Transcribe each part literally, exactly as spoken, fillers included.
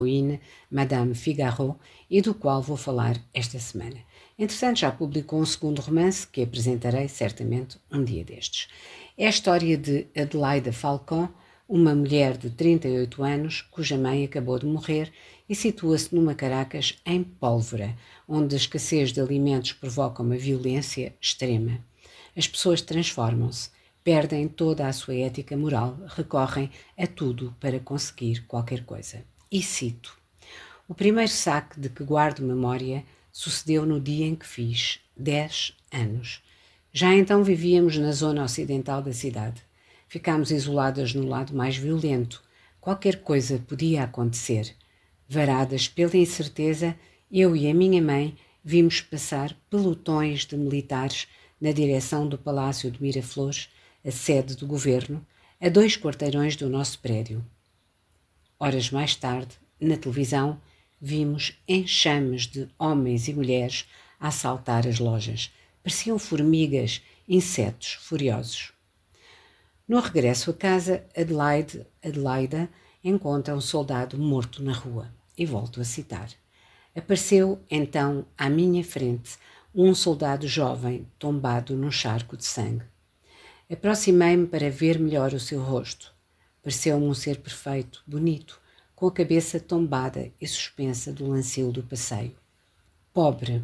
Madame Figaro, e do qual vou falar esta semana. Entretanto, já publicou um segundo romance que apresentarei certamente um dia destes. É a história de Adelaide Falcon, uma mulher de trinta e oito anos cuja mãe acabou de morrer e situa-se numa Caracas em pólvora, onde a escassez de alimentos provoca uma violência extrema. As pessoas transformam-se, perdem toda a sua ética moral, recorrem a tudo para conseguir qualquer coisa. E cito: o primeiro saque de que guardo memória sucedeu no dia em que fiz dez anos. Já então vivíamos na zona ocidental da cidade. Ficámos isoladas no lado mais violento. Qualquer coisa podia acontecer. Varadas pela incerteza, eu e a minha mãe vimos passar pelotões de militares na direção do Palácio de Miraflores, a sede do governo, a dois quarteirões do nosso prédio. Horas mais tarde, na televisão, vimos enxames de homens e mulheres a assaltar as lojas. Pareciam formigas, insetos furiosos. No regresso a casa, Adelaide, Adelaida encontra um soldado morto na rua. E volto a citar. Apareceu, então, à minha frente, um soldado jovem tombado num charco de sangue. Aproximei-me para ver melhor o seu rosto. Pareceu-me um ser perfeito, bonito, com a cabeça tombada e suspensa do lancil do passeio. Pobre,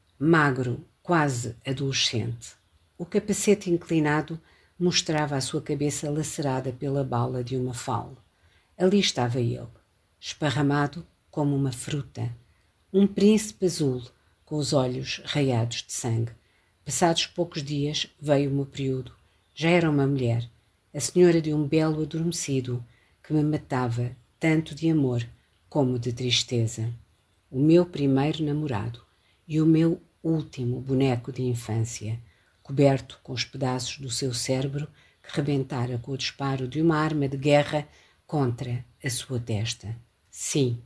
magro, quase adolescente. O capacete inclinado mostrava a sua cabeça lacerada pela bala de uma fal. Ali estava ele, esparramado como uma fruta. Um príncipe azul, com os olhos raiados de sangue. Passados poucos dias veio o meu período. Já era uma mulher, a senhora de um belo adormecido, que me matava tanto de amor como de tristeza. O meu primeiro namorado e o meu último boneco de infância, coberto com os pedaços do seu cérebro que rebentara com o disparo de uma arma de guerra contra a sua testa. Sim,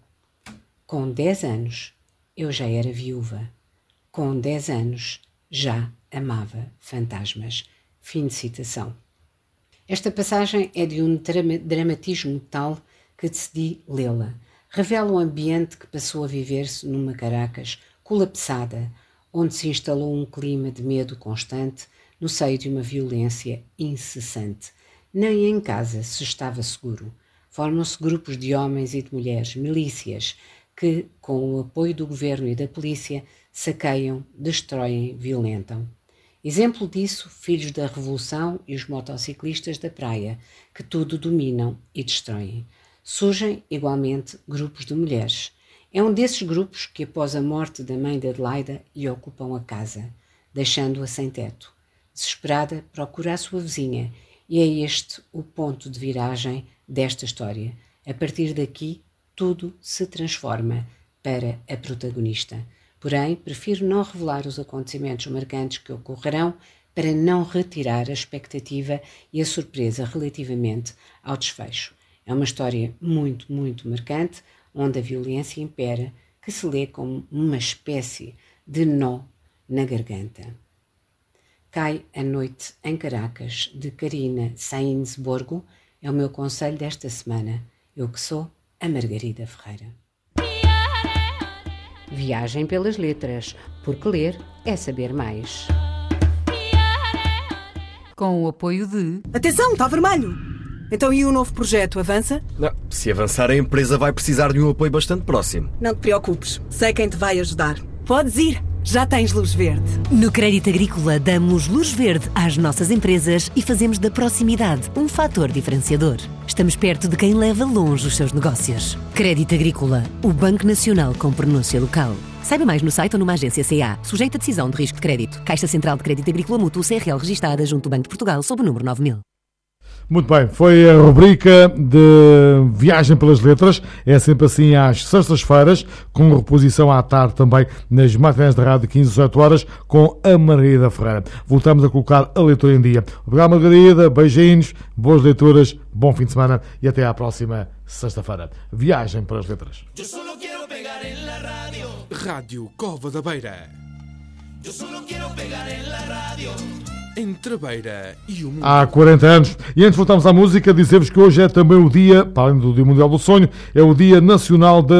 com dez anos eu já era viúva. Com dez anos já amava fantasmas. Fim de citação. Esta passagem é de um drama- dramatismo tal que decidi lê-la. Revela o ambiente que passou a viver-se numa Caracas colapsada, onde se instalou um clima de medo constante no seio de uma violência incessante. Nem em casa se estava seguro. Formam-se grupos de homens e de mulheres, milícias, que, com o apoio do governo e da polícia, saqueiam, destroem, violentam. Exemplo disso, filhos da Revolução e os motociclistas da praia, que tudo dominam e destroem. Surgem, igualmente, grupos de mulheres. É um desses grupos que, após a morte da mãe de Adelaida, lhe ocupam a casa, deixando-a sem teto. Desesperada, procura a sua vizinha, e é este o ponto de viragem desta história. A partir daqui, tudo se transforma para a protagonista. Porém, prefiro não revelar os acontecimentos marcantes que ocorrerão para não retirar a expectativa e a surpresa relativamente ao desfecho. É uma história muito, muito marcante, onde a violência impera, que se lê como uma espécie de nó na garganta. Cai a Noite em Caracas, de Karina Sainz Borgo, é o meu conselho desta semana. Eu que sou a Margarida Ferreira. Viagem pelas letras, porque ler é saber mais. Com o apoio de... Atenção, está vermelho! Então e o novo projeto, avança? Não, se avançar a empresa vai precisar de um apoio bastante próximo. Não te preocupes, sei quem te vai ajudar. Podes ir, já tens luz verde. No Crédito Agrícola damos luz verde às nossas empresas e fazemos da proximidade um fator diferenciador. Estamos perto de quem leva longe os seus negócios. Crédito Agrícola, o Banco Nacional com pronúncia local. Saiba mais no site ou numa agência C A. Sujeito a decisão de risco de crédito. Caixa Central de Crédito Agrícola Mútuo C R L registada junto do Banco de Portugal sob o número nove mil. Muito bem, foi a rubrica de Viagem pelas Letras, é sempre assim às sextas-feiras, com reposição à tarde também nas matinés da rádio, quinze, dezoito horas, com a Margarida Ferreira. Voltamos a colocar a leitura em dia. Obrigado, Margarida, beijinhos, boas leituras, bom fim de semana e até à próxima sexta-feira. Viagem pelas Letras. Eu só quero pegar em la rádio. Rádio Cova da Beira. Eu só quero pegar em la rádio. Entre a Beira e o mundo. Há quarenta anos. E antes de voltarmos à música, dizer-vos que hoje é também o dia, para além do Dia Mundial do Sonho, é o Dia Nacional da